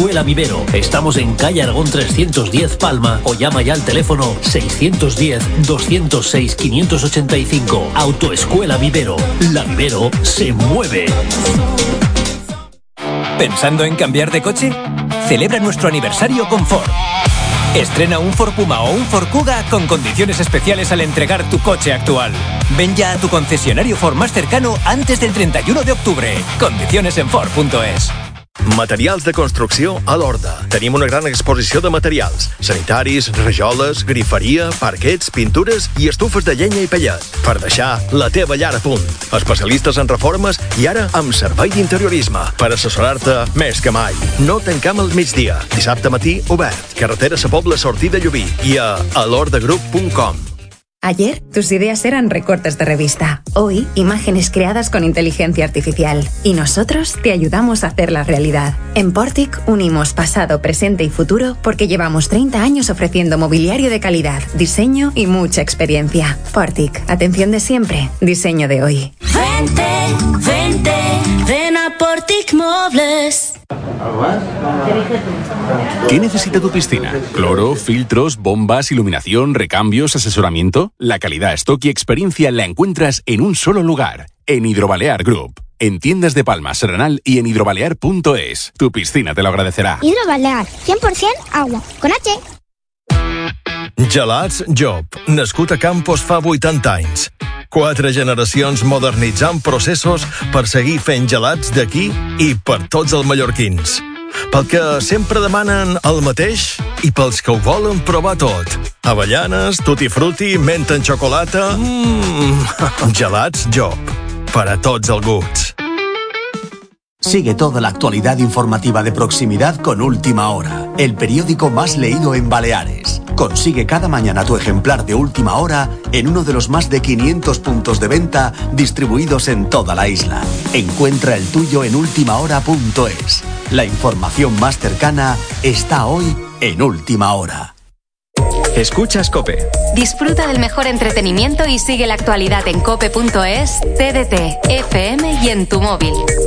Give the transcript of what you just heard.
Autoescuela Vivero. Estamos en calle Aragón 310 Palma o llama ya al teléfono 610-206-585. Autoescuela Vivero. La Vivero se mueve. ¿Pensando en cambiar de coche? Celebra nuestro aniversario con Ford. Estrena un Ford Puma o un Ford Kuga con condiciones especiales al entregar tu coche actual. Ven ya a tu concesionario Ford más cercano antes del 31 de octubre. Condiciones en Ford.es. Materials de construcció a l'Horta. Tenim una gran exposició de materials. Sanitaris, rajoles, griferia, parquets, pintures i estufes de llenya i pellet. Per deixar la teva llar a punt. Especialistes en reformes i ara amb servei d'interiorisme. Per assessorar-te més que mai. No tancam al migdia. Dissabte matí obert. Carretera Sa Pobla, sortida Llubí. I a alordagroup.com. Ayer, tus ideas eran recortes de revista. Hoy, imágenes creadas con inteligencia artificial. Y nosotros te ayudamos a hacerla realidad. En Portic unimos pasado, presente y futuro porque llevamos 30 años ofreciendo mobiliario de calidad, diseño y mucha experiencia. Portic, atención de siempre, diseño de hoy. Ven a Portic Mobles. ¿Qué necesita tu piscina? ¿Cloro, filtros, bombas, iluminación, recambios, asesoramiento? La calidad, stock y experiencia la encuentras en un solo lugar, en Hidrobalear Group. En tiendas de Palma, Serranal y en hidrobalear.es. Tu piscina te lo agradecerá. Hidrobalear, 100% agua, con H. Gelats Job, nascut a Campos fa 80 anys. 4 generacions modernitzant processos per seguir fent gelats d'aquí i per tots els mallorquins. Pel que sempre demanen el mateix i pels que ho volen provar tot. Avellanes, tutti frutti, menta en xocolata... Gelats Job, per a tots els gusts. Sigue toda la actualidad informativa de proximidad con Última Hora, el periódico más leído en Baleares. Consigue cada mañana tu ejemplar de Última Hora en uno de los más de 500 puntos de venta distribuidos en toda la isla. Encuentra el tuyo en ultimahora.es. La información más cercana está hoy en Última Hora. Escuchas COPE. Disfruta del mejor entretenimiento y sigue la actualidad en cope.es, TDT, FM y en tu móvil.